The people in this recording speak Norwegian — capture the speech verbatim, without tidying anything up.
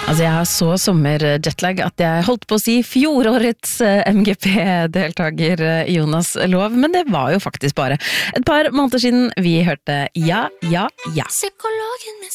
Altså, jeg har så sommerjetlag at jeg holdt på å si fjorårets M G P-deltaker Jonas Lov, men det var jo faktisk bare et par måneder siden vi hørte Ja, ja, ja. Psykologen min